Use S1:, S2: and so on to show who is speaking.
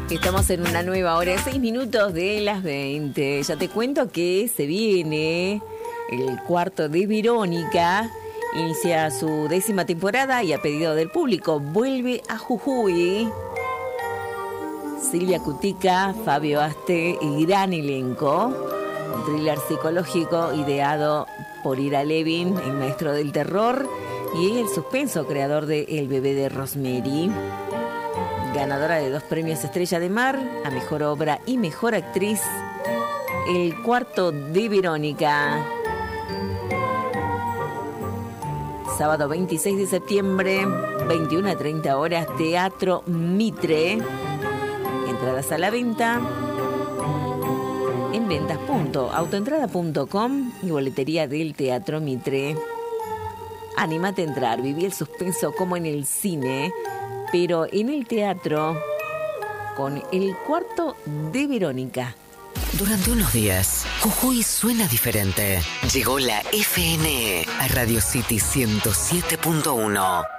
S1: Estamos en una nueva hora, 6 minutos de las 20. Ya te cuento que se viene el cuarto de Verónica. Inicia su 10ª temporada y a pedido del público vuelve a Jujuy. Silvia Cutica, Fabio Aste y gran elenco. Un thriller psicológico ideado por Ira Levin, el maestro del terror, y el suspenso creador de El bebé de Rosemary. Ganadora de 2 premios Estrella de Mar a Mejor Obra y Mejor Actriz. El cuarto de Verónica. Sábado 26 de septiembre, 21 a 30 horas, Teatro Mitre. Entradas a la venta en ventas.autoentrada.com y boletería del Teatro Mitre. Anímate a entrar, viví el suspenso como en el cine, pero en el teatro con el cuarto de Verónica.
S2: Durante unos días, Jujuy suena diferente. Llegó la FNE a Radio City 107.1.